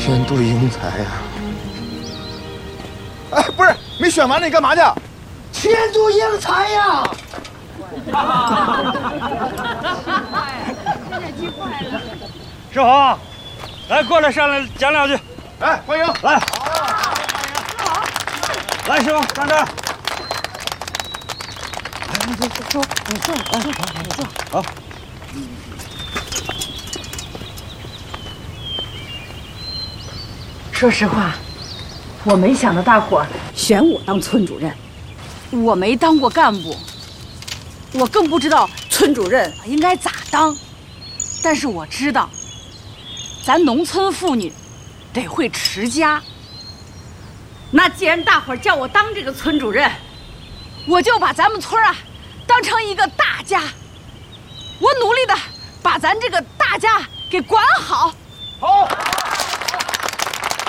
天妒英才呀！哎，不是，没选完呢，你干嘛去？ 天妒英才呀！ 志豪，来过来上来讲两句。 来，欢迎， 来，来，师傅上这儿。坐，你坐，你坐。好。 说实话，我没想到大伙儿选我当村主任。 我没当过干部，我更不知道村主任应该咋当。但是我知道，咱农村妇女得会持家。那既然大伙儿叫我当这个村主任，我就把咱们村啊当成一个大家，我努力的把咱这个大家给管好。